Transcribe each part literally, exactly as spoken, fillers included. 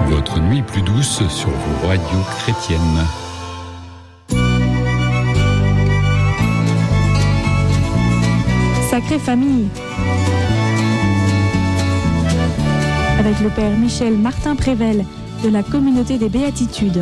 Votre nuit plus douce sur vos radios chrétiennes. Sacrée Famille, avec le Père Michel Martin-Prével de la Communauté des Béatitudes.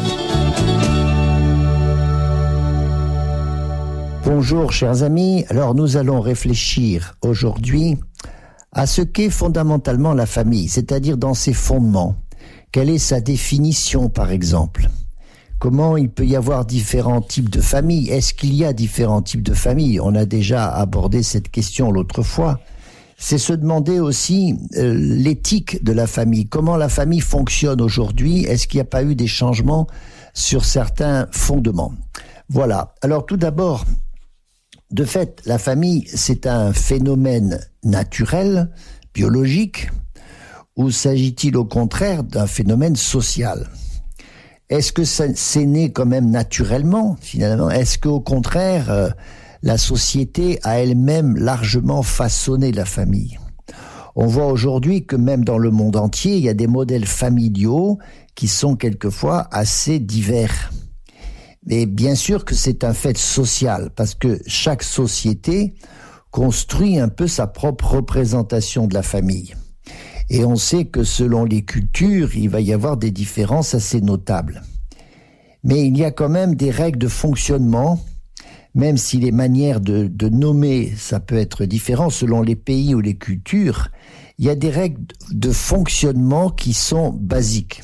Bonjour chers amis, alors nous allons réfléchir aujourd'hui à ce qu'est fondamentalement la famille, c'est-à-dire dans ses fondements. Quelle est sa définition par exemple ? Comment il peut y avoir différents types de familles ? Est-ce qu'il y a différents types de familles ? On a déjà abordé cette question l'autre fois. C'est se demander aussi euh, l'éthique de la famille. Comment la famille fonctionne aujourd'hui ? Est-ce qu'il n'y a pas eu des changements sur certains fondements ? Voilà. Alors tout d'abord, de fait, la famille, c'est un phénomène naturel, biologique, ou s'agit-il au contraire d'un phénomène social ? Est-ce que ça, c'est né quand même naturellement, finalement ? Est-ce qu'au contraire, euh, la société a elle-même largement façonné la famille ? On voit aujourd'hui que même dans le monde entier, il y a des modèles familiaux qui sont quelquefois assez divers. Mais bien sûr que c'est un fait social, parce que chaque société construit un peu sa propre représentation de la famille. Et on sait que selon les cultures, il va y avoir des différences assez notables. Mais il y a quand même des règles de fonctionnement, même si les manières de, de nommer, ça peut être différent selon les pays ou les cultures, il y a des règles de fonctionnement qui sont basiques.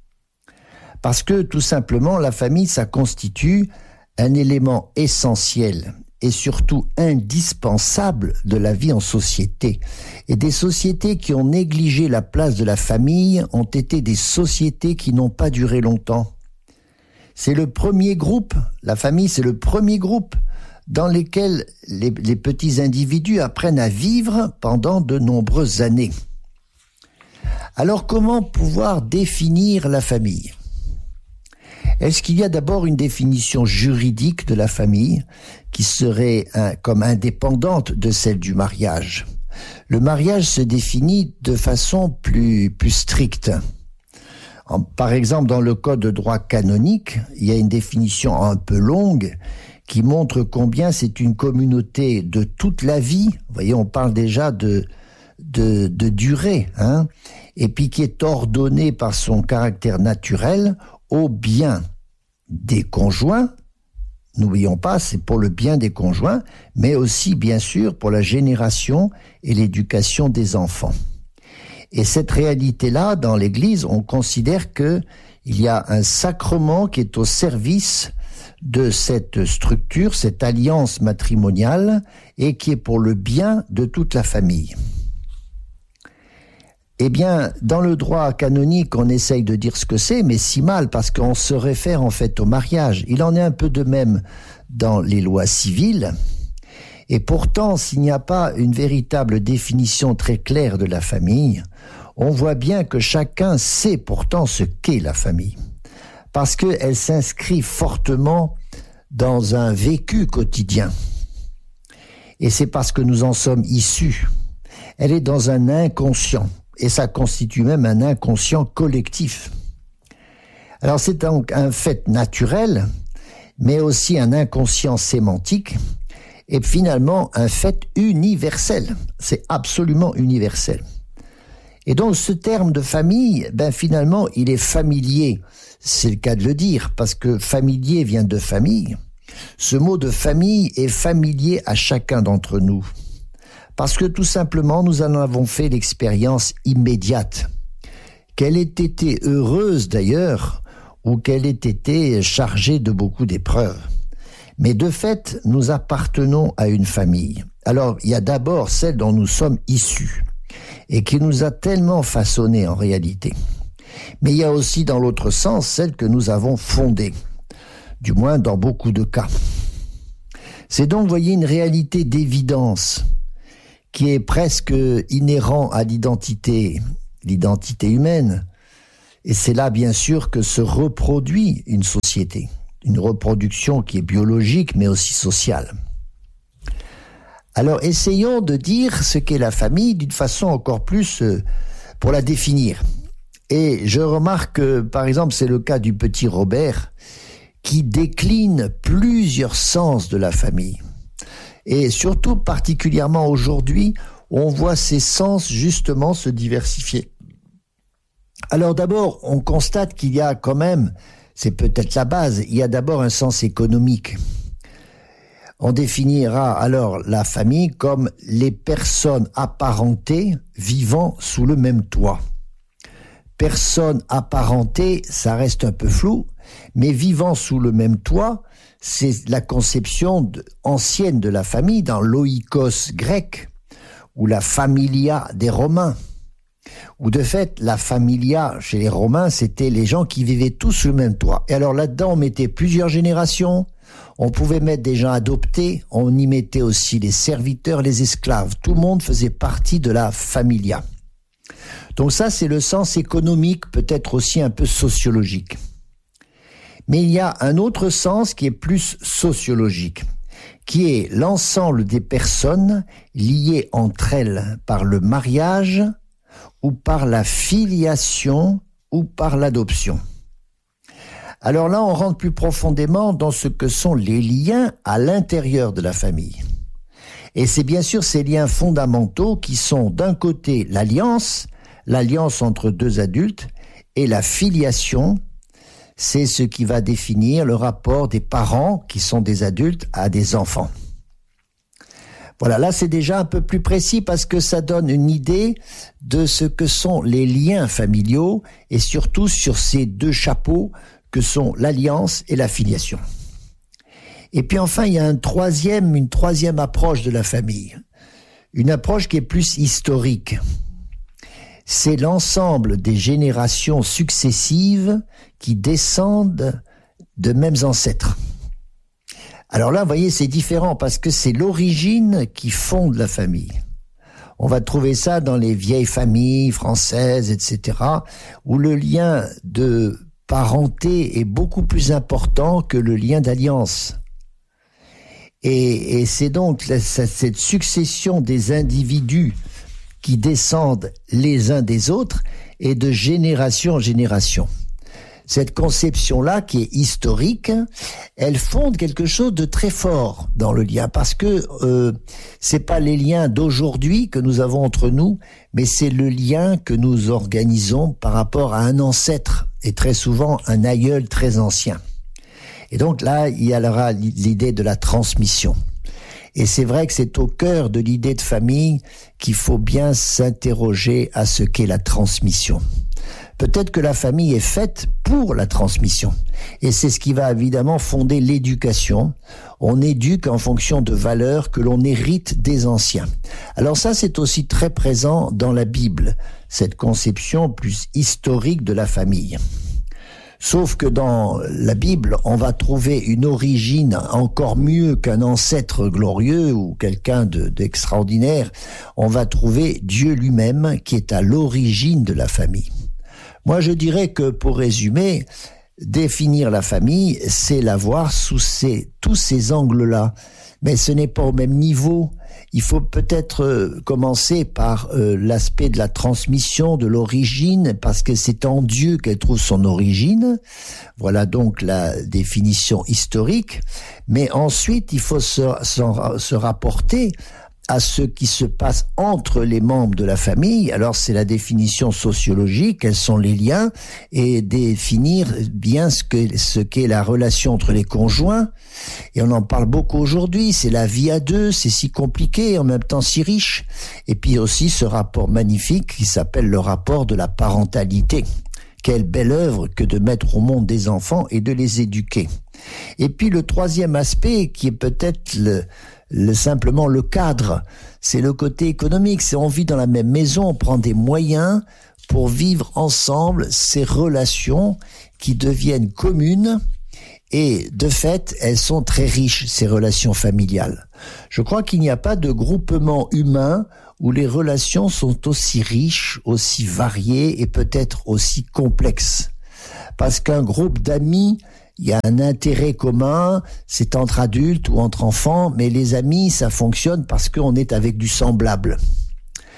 Parce que tout simplement, la famille, ça constitue un élément essentiel et surtout indispensable de la vie en société. Et des sociétés qui ont négligé la place de la famille ont été des sociétés qui n'ont pas duré longtemps. C'est le premier groupe, la famille, c'est le premier groupe dans lequel les, les petits individus apprennent à vivre pendant de nombreuses années. Alors comment pouvoir définir la famille ? Est-ce qu'il y a d'abord une définition juridique de la famille qui serait un, comme indépendante de celle du mariage ? Le mariage se définit de façon plus, plus stricte. En, par exemple, dans le code de droit canonique, il y a une définition un peu longue qui montre combien c'est une communauté de toute la vie. Vous voyez, on parle déjà de, de, de durée, hein, et puis qui est ordonnée par son caractère naturel au bien des conjoints, n'oublions pas, c'est pour le bien des conjoints, mais aussi, bien sûr, pour la génération et l'éducation des enfants. Et cette réalité-là, dans l'Église, on considère que il y a un sacrement qui est au service de cette structure, cette alliance matrimoniale, et qui est pour le bien de toute la famille. Eh bien, dans le droit canonique, on essaye de dire ce que c'est, mais si mal, parce qu'on se réfère en fait au mariage. Il en est un peu de même dans les lois civiles. Et pourtant, s'il n'y a pas une véritable définition très claire de la famille, on voit bien que chacun sait pourtant ce qu'est la famille. Parce qu'elle s'inscrit fortement dans un vécu quotidien. Et c'est parce que nous en sommes issus. Elle est dans un inconscient. Et ça constitue même un inconscient collectif. Alors c'est donc un fait naturel, mais aussi un inconscient sémantique, et finalement un fait universel. C'est absolument universel. Et donc ce terme de famille, ben finalement il est familier, c'est le cas de le dire, parce que familier vient de famille. Ce mot de famille est familier à chacun d'entre nous. Parce que tout simplement, nous en avons fait l'expérience immédiate. Qu'elle ait été heureuse d'ailleurs, ou qu'elle ait été chargée de beaucoup d'épreuves. Mais de fait, nous appartenons à une famille. Alors, il y a d'abord celle dont nous sommes issus, et qui nous a tellement façonnés en réalité. Mais il y a aussi dans l'autre sens celle que nous avons fondée, du moins dans beaucoup de cas. C'est donc, vous voyez, une réalité d'évidence qui est presque inhérent à l'identité, l'identité humaine. Et c'est là, bien sûr, que se reproduit une société. Une reproduction qui est biologique, mais aussi sociale. Alors, essayons de dire ce qu'est la famille d'une façon encore plus euh, pour la définir. Et je remarque que, par exemple, c'est le cas du petit Robert, qui décline plusieurs sens de la famille. Et surtout, particulièrement aujourd'hui, on voit ces sens justement se diversifier. Alors d'abord, on constate qu'il y a quand même, c'est peut-être la base, il y a d'abord un sens économique. On définira alors la famille comme les personnes apparentées vivant sous le même toit. Personnes apparentées, ça reste un peu flou, mais vivant sous le même toit, c'est la conception de, ancienne de la famille dans l'oikos grec, ou la familia des Romains. Ou de fait, la familia chez les Romains, c'était les gens qui vivaient tous sous le même toit. Et alors là-dedans, on mettait plusieurs générations, on pouvait mettre des gens adoptés, on y mettait aussi les serviteurs, les esclaves. Tout le monde faisait partie de la familia. Donc ça, c'est le sens économique, peut-être aussi un peu sociologique. Mais il y a un autre sens qui est plus sociologique, qui est l'ensemble des personnes liées entre elles par le mariage ou par la filiation ou par l'adoption. Alors là, on rentre plus profondément dans ce que sont les liens à l'intérieur de la famille. Et c'est bien sûr ces liens fondamentaux qui sont d'un côté l'alliance, l'alliance entre deux adultes, et la filiation, c'est ce qui va définir le rapport des parents, qui sont des adultes, à des enfants. Voilà, là c'est déjà un peu plus précis parce que ça donne une idée de ce que sont les liens familiaux et surtout sur ces deux chapeaux que sont l'alliance et la filiation. Et puis enfin, il y a un troisième, une troisième approche de la famille, une approche qui est plus historique. C'est l'ensemble des générations successives qui descendent de mêmes ancêtres. Alors là, vous voyez, c'est différent parce que c'est l'origine qui fonde la famille. On va trouver ça dans les vieilles familles françaises, et cetera, où le lien de parenté est beaucoup plus important que le lien d'alliance. Et, et c'est donc la, cette succession des individus qui descendent les uns des autres et de génération en génération. Cette conception-là, qui est historique, elle fonde quelque chose de très fort dans le lien, parce que euh, c'est pas les liens d'aujourd'hui que nous avons entre nous, mais c'est le lien que nous organisons par rapport à un ancêtre, et très souvent un aïeul très ancien. Et donc là, il y aura l'idée de la transmission. Et c'est vrai que c'est au cœur de l'idée de famille qu'il faut bien s'interroger à ce qu'est la transmission. Peut-être que la famille est faite pour la transmission. Et c'est ce qui va évidemment fonder l'éducation. On éduque en fonction de valeurs que l'on hérite des anciens. Alors ça, c'est aussi très présent dans la Bible, cette conception plus historique de la famille. Sauf que dans la Bible, on va trouver une origine encore mieux qu'un ancêtre glorieux ou quelqu'un de, d'extraordinaire. On va trouver Dieu lui-même qui est à l'origine de la famille. Moi, je dirais que, pour résumer, définir la famille, c'est la voir sous ces, tous ces angles-là. Mais ce n'est pas au même niveau. Il faut peut-être euh, commencer par euh, l'aspect de la transmission, de l'origine, parce que c'est en Dieu qu'elle trouve son origine. Voilà donc la définition historique. Mais ensuite, il faut se, se, se rapporter à ce qui se passe entre les membres de la famille. Alors c'est la définition sociologique, quels sont les liens, et définir bien ce que ce qu'est la relation entre les conjoints. Et on en parle beaucoup aujourd'hui, c'est la vie à deux, c'est si compliqué, en même temps si riche. Et puis aussi ce rapport magnifique qui s'appelle le rapport de la parentalité. Quelle belle œuvre que de mettre au monde des enfants et de les éduquer. Et puis le troisième aspect qui est peut-être le Le, simplement le cadre, c'est le côté économique, c'est on vit dans la même maison, on prend des moyens pour vivre ensemble ces relations qui deviennent communes et de fait, elles sont très riches, ces relations familiales. Je crois qu'il n'y a pas de groupement humain où les relations sont aussi riches, aussi variées et peut-être aussi complexes. Parce qu'un groupe d'amis, il y a un intérêt commun, c'est entre adultes ou entre enfants, mais les amis, ça fonctionne parce qu'on est avec du semblable.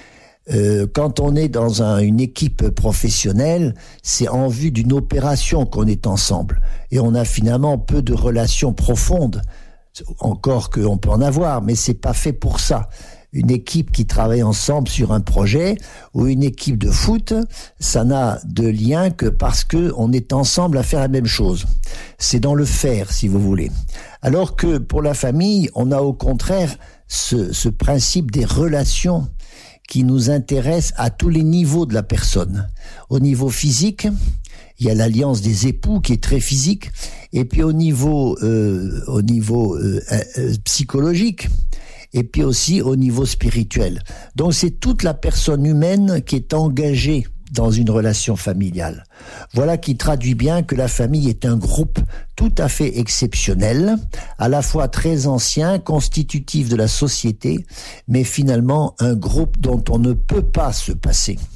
Euh, quand on est dans un, une équipe professionnelle, c'est en vue d'une opération qu'on est ensemble. Et on a finalement peu de relations profondes. Encore qu'on peut en avoir, mais c'est pas fait pour ça. Une équipe qui travaille ensemble sur un projet ou une équipe de foot, ça n'a de lien que parce que on est ensemble à faire la même chose. C'est dans le faire, si vous voulez. Alors que pour la famille, on a au contraire ce, ce principe des relations qui nous intéresse à tous les niveaux de la personne. Au niveau physique, il y a l'alliance des époux qui est très physique, et puis au niveau, euh, au niveau euh, euh, psychologique, et puis aussi au niveau spirituel. Donc c'est toute la personne humaine qui est engagée dans une relation familiale. Voilà qui traduit bien que la famille est un groupe tout à fait exceptionnel, à la fois très ancien, constitutif de la société, mais finalement un groupe dont on ne peut pas se passer.